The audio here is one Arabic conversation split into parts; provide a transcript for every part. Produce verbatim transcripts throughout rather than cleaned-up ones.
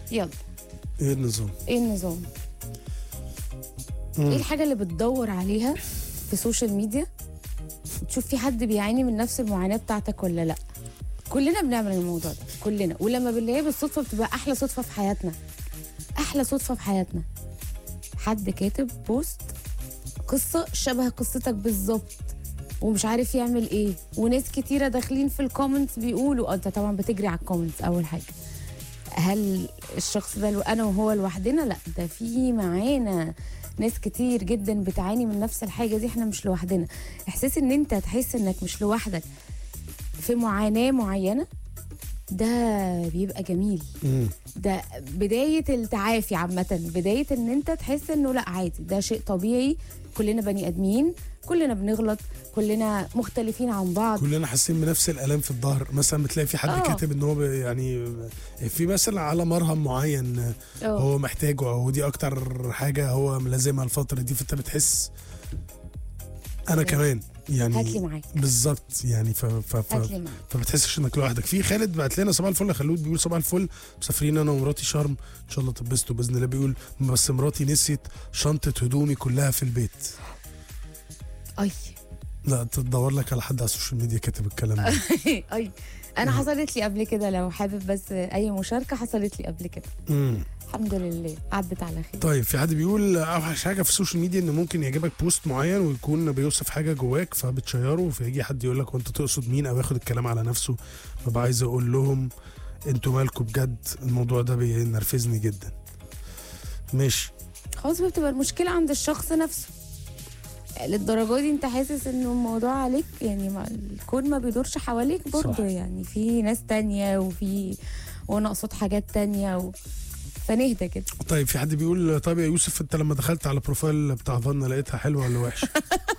يلا. ايه النظام؟ ايه النظام؟ مم. ايه الحاجه اللي بتدور عليها في السوشيال ميديا تشوف في حد بيعاني من نفس المعاناه بتاعتك ولا لا؟ كلنا بنعمل الموضوع ده، كلنا، ولما بنلاقيه بالصدفه بتبقى احلى صدفه في حياتنا. احلى صدفه في حياتنا. حد كاتب بوست قصه شبه قصتك بالظبط ومش عارف يعمل ايه، وناس كتيره داخلين في الكومنتس بيقولوا، انت طبعا بتجري على الكومنتس اول حاجه، هل الشخص ده انا وهو لوحدنا؟ لا، ده في معانا ناس كتير جدا بتعاني من نفس الحاجه دي، احنا مش لوحدنا. احساس ان انت تحس انك مش لوحدك في معاناه معينه، ده بيبقى جميل. مم. ده بدايه التعافي عامه، بدايه ان انت تحس انه لا عادي، ده شيء طبيعي، كلنا بني ادمين، كلنا بنغلط، كلنا مختلفين عن بعض. كلنا حاسين بنفس الالام في الظهر مثلا. بتلاقي في حد آه. كاتب ان هو ب- يعني في مثلا على مرهم معين أوه. هو محتاجه، او دي اكتر حاجه هو ملازمها الفتره دي، فانت بتحس انا كمان يعني هاتلي معاك. بالظبط يعني ف ف ف هاتلي معاك. فبتحسش انك لوحدك. في خالد بعت لنا صباح الفل يا خلود، بيقول صباح الفل، مسافرين انا ومراتي شرم ان شاء الله تبسطوا باذن الله. بيقول بس مراتي نسيت شنطه هدومي كلها في البيت. اي لا تدور لك على حد على السوشيال ميديا كاتب الكلام ده. اي انا حصلت لي قبل كده، لو حابب بس اي مشاركه حصلت لي قبل كده. امم الحمد لله عدت على خير. طيب في حد بيقول اوحش حاجه في السوشيال ميديا ان ممكن يعجبك بوست معين ويكون بيوصف حاجه جواك فبتشيره، فيجي حد يقول لك وانت تقصد مين، او ياخد الكلام على نفسه. ببقى عايز اقول لهم انتوا مالكم بجد، الموضوع ده بينرفزني جدا. ماشي خلاص بتبقى المشكله عند الشخص نفسه. للدرجه دي انت حاسس انه الموضوع عليك، يعني ما الكون ما بيدورش حواليك برضه، صح. يعني في ناس تانية وفي وانا اقصد حاجات تانية و... فنهدى كده. طيب في حد بيقول طيب يا يوسف انت لما دخلت على بروفايل بتاع فانا لقيتها حلوه ولا وحشه؟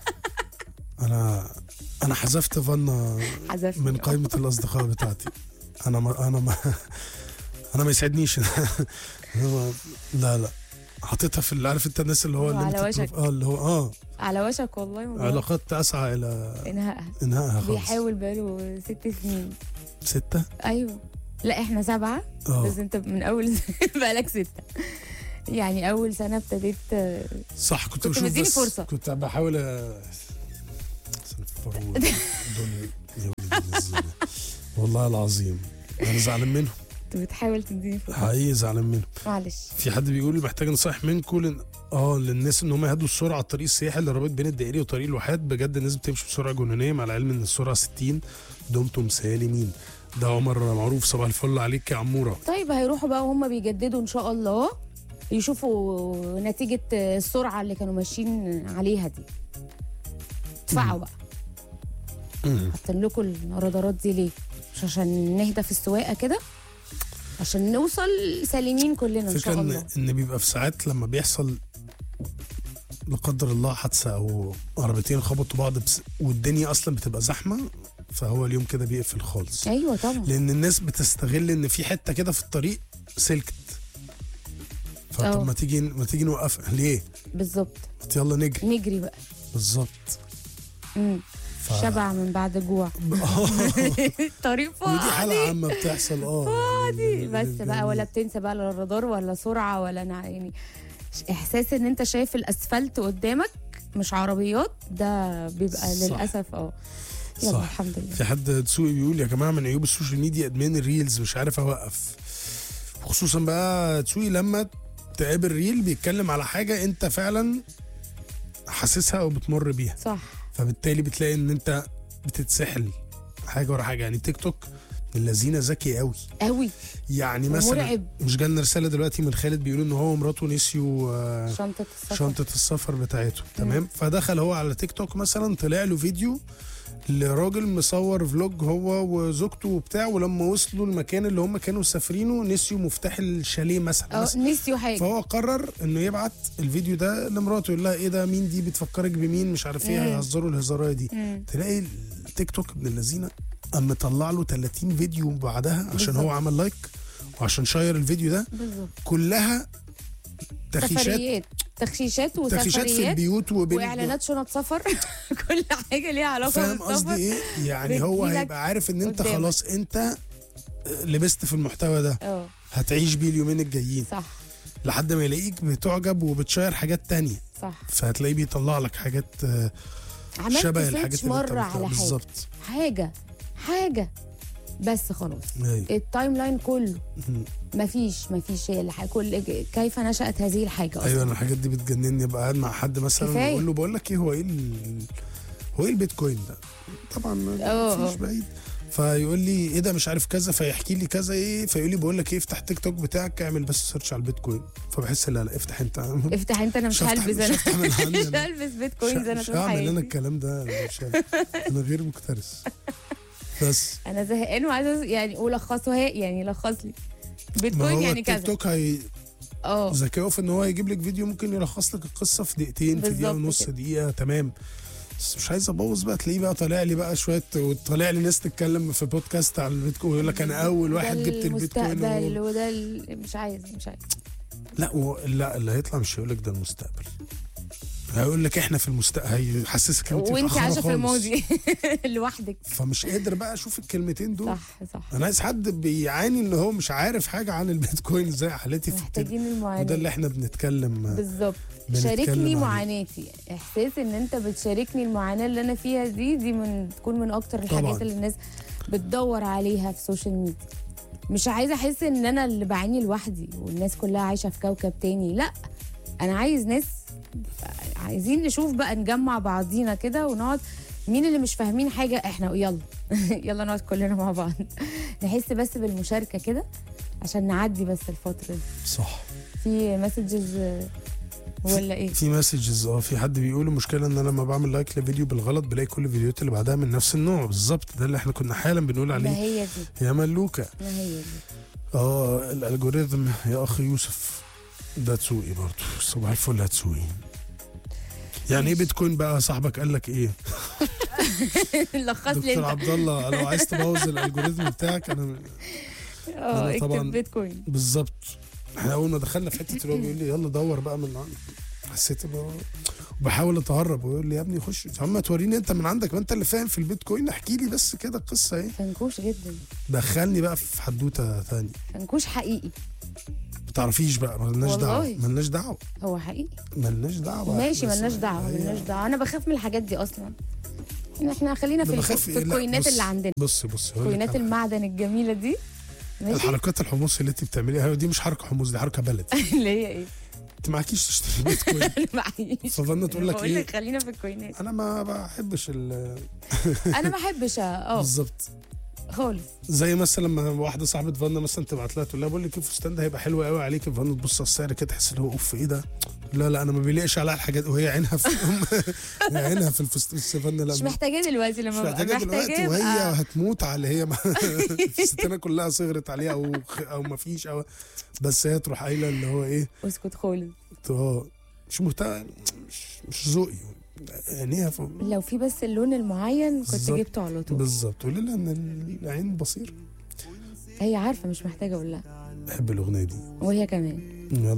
انا انا حذفت فانا حذفت من قائمه الاصدقاء بتاعتي. انا ما انا ما انا ما يسعدنيش. لا لا حطيتها في اللي عارف انت الناس اللي هو على اللي وشك. اه اللي هو اه على وشك والله موضوع علاقات تسعى الى انهائها. انهائها خالص. بيحاول بقاله ست سنين. ستة؟ ايوه لا احنا سبعة. اه بس انت من اول بقالك ستة، يعني اول سنة ابتديت. صح كنت, كنت بشوف مديني بس فرصة. كنت بحاول أ- سنفروا دول يا ولد الذين. والله العظيم انا زعلان منهم كنت بتحاول تديني فرصة. حقيقي، زعلان منهم. معلش. في حد بيقول محتاج نصايح منكم لن... اه للناس ان هم يهدوا السرعه على الطريق السياحي اللي رابط بين الدائري وطريق الواحات. بجد الناس بتمشي بسرعه جنونيه مع العلم ان السرعه ستين. دمتم سالمين. ده عمر معروف، صباح الفل عليك يا عموره. طيب هيروحوا بقى وهم بيجددوا ان شاء الله يشوفوا نتيجة السرعة اللي كانوا ماشيين عليها دي. ادفعوا بقى. مم. حاطين لكم الرادارات دي ليه؟ مش عشان نهدى في السواقة كده، عشان نوصل سالمين كلنا ان فكرة شاء ان الله. ان بيبقى في ساعات لما بيحصل لا قدر الله حادثه او عربيتين خبطوا بعض بس والدنيا اصلا بتبقى زحمه، فهو اليوم كده بيقفل خالص. ايوه طبعا. لان الناس بتستغل ان في حته كده في الطريق سلكت، فطب أوه. ما تيجي ما تيجي نوقفها ليه؟ بالظبط. يلا نجري. نجري بقى. بالظبط. امم ف... شبع من بعد جوع. الطريق فاضي. ودي حالة عامة بتحصل اه فاضي بس يعني بقى، ولا بتنسى بقى لا الرادار ولا سرعة ولا نع... يعني احساس ان انت شايف الاسفلت قدامك مش عربيات، ده بيبقى صح. للاسف اه يلا صح. الحمد لله. في حد دسوقي بيقول يا جماعة من عيوب السوشيال ميديا ادمان الريلز، مش عارف اوقف. خصوصا بقى دسوقي لما تقابل ريل بيتكلم على حاجة انت فعلا حاسسها او بتمر بيها، صح. فبالتالي بتلاقي ان انت بتتسحل حاجة ورا حاجة. يعني تيك توك الذين ذكي قوي قوي. يعني مثلا مرعب. مش جالنا رسالة دلوقتي من خالد بيقول ان هو ومراته نسيوا آه، شنطة السفر. شنطة السفر بتاعته. تمام. فدخل هو على تيك توك مثلا، طلع له فيديو لراجل مصور فلوج هو وزوجته وبتاع، ولما وصلوا المكان اللي هم كانوا مسافرينه نسيوا مفتاح الشاليه مثلا, اه مثلا. نسيوا حاجة. فهو قرر انه يبعت الفيديو ده لمراته، يقول لها ايه ده، مين دي، بتفكرك بمين، مش عارف ايه، مم. هيهزروا الهزاريه دي. مم. تلاقي التيك توك ابن الذين قام مطلع له ثلاثين فيديو بعدها عشان بالظبط. هو عمل لايك وعشان شير الفيديو ده، بالظبط. كلها تخيشات سفريات. تخشيشات وسفريات. تخيشات في البيوت وبين واعلانات شنط سفر. كل حاجه ليها علاقه فاهم بالسفر. قصدي ايه؟ يعني هو بتجيلك هيبقى عارف ان انت قدامك. خلاص انت لبست في المحتوى ده، اه هتعيش بيه اليومين الجايين صح لحد ما يلاقيك بتعجب وبتشير حاجات تانية، صح. فهتلاقيه بيطلع لك حاجات آه، عملت شبه سيرش الحاجات اللي انت مره بتعملها. على حاجه بالظبط. حاجه حاجه بس خلاص أيوة. التايم لاين كله مم. مفيش مفيش هي الح... كل كيف نشأت هذه الحاجه اصلا. ايوه انا الحاجات دي بتجنني، ابقى قاعد مع حد مثلا كفاية. بقول له بقول لك ايه هو ايه ال... هو ايه البيتكوين ده؟ طبعا اه، مفيش اه. بعيد. فيقول لي ايه ده مش عارف كذا، فيحكي لي كذا ايه، فيقول لي بقول لك ايه افتح تيك توك بتاعك اعمل بس سيرش على البيتكوين، فبحس لا لا افتح انت. افتح انت، انا مش مش هفتح- هلبس مش انا هفتح من عندي مش أنا. هلبس بيتكوينز انا مش طول هعمل انا حياتي. الكلام ده، مش ه- انا غير مكترث. بس انا زهقان وعايزه يعني ولخصه هي يعني لخص لي ما بيتكوين هو يعني التيك كذا. توك هي اه ذكائه في ان هو يجيب لك فيديو ممكن يلخص لك القصه في دقيقتين، في دقيقه بالظبط ونص، كده. دقيقه تمام. بس مش عايز ابوظ بقى، تلاقيه بقى طالع لي بقى شويه، وطالع لي ناس تتكلم في بودكاست على البيتكوين ويقول لك انا اول واحد ده جبت البيتكوين المستقبل و... وده ال... مش عايز مش عايز لا و... لا اللي هيطلع مش هيقول لك ده المستقبل، هيقول لك احنا في المستقبل، هيحسسك ان انت وانت متأخرة عايشه في خالص. الماضي لوحدك. فمش قادر بقى اشوف الكلمتين دول. صح صح. انا عايز حد بيعاني ان هو مش عارف حاجه عن البيتكوين زي حالتي في التل... محتاجين المعاناه. وده اللي احنا بنتكلم بالظبط. بنتكلم شاركني عليه. معاناتي، احساس ان انت بتشاركني المعاناه اللي انا فيها دي دي من تكون من اكتر الحاجات طبعاً. اللي الناس بتدور عليها في السوشيال ميديا. مش عايزه احس ان انا اللي بعاني لوحدي والناس كلها عايشه في كوكب تاني، لا انا عايز ناس، عايزين نشوف بقى نجمع بعضينا كده ونقعد، مين اللي مش فاهمين حاجه احنا يلا يلا نقعد كلنا مع بعض نحس بس بالمشاركه كده عشان نعدي بس الفتره دي. صح. في مسجز ولا ايه؟ في مسجز اه في حد بيقول المشكله ان انا لما بعمل لايك لفيديو بالغلط بلاقي كل الفيديوهات اللي بعدها من نفس النوع بالظبط، ده اللي احنا كنا حالا بنقول ما عليه. هي دي يا ملوكه. ما هي دي اه الالجوريثم يا اخي يوسف ده تسوقي برضه، صباح الفل هتسوقي. يعني ايه بيتكوين بقى؟ صاحبك قال لك ايه؟ لخص لي دكتور انت. عبد الله لو عايز تبوظ الالجوريثم بتاعك انا اه أنا طبعاً- اكتب بيتكوين. بالظبط. احنا اول ما دخلنا في حته اللي هو بيقول لي يلا دور بقى من عندك، حسيت إن هو- وبحاول اتهرب ويقول لي يا ابني خش هم توريني انت من عندك، ما انت اللي فاهم في البيتكوين، احكي لي بس كده القصه ايه. فنكوش جدا، دخلني بقى في حدوته ثانيه. فنكوش حقيقي. ما تعرفيش بقى، مالناش دعوه والله. مالناش دعوه هو حقيقي مالناش دعوه. ماشي، بس ملناش دعوه هي- ملناش دعوه. انا بخاف من الحاجات دي اصلا. احنا خلينا في, أنا الكو... بخاف في إيه؟ لا، الكوينات بص- اللي عندنا، بص بص هقول لك كوينات على حاجة. المعدن الجميله دي. ماشي. الحركات الحمص اللي انت بتعمليها دي مش حركه حمص، دي حركه بلد. اللي هي ايه؟ انت معكيش تشتري بيتكوين. انا معيش. فظنة تقول لك بقول ايه؟ لك خلينا في الكوينات. انا ما بحبش ال انا ما احبش اه بالظبط. خالص. زي مثلا لما واحده صاحبه فانا مثلا تبعت لها تقول لها بقول لك الفستان ده هيبقى حلو قوي عليك، فانا تبص على السعر كده تحس اللي هو اوف ايه ده؟ لا لا انا ما بيليقش عليها الحاجات، وهي عينها في هي عينها في الفستان السفانه. لا مش محتاجاه دلوقتي، مش لما ببقى محتاجه دلوقتي، وهي أبقى- هتموت على هي ما- الفستانه كلها صغرت عليها او او ما فيش او بس هي تروح قايله اللي هو ايه اسكت خالص. اه مش مهتم، مش مش ذوقي عينيها ف... لو في بس اللون المعين كنت بالظبط. جبته على طول. بالظبط. ولله ان العين بصير. هي عارفه مش محتاجه اقول لها، بحب الاغنيه دي. وهي كمان. يلا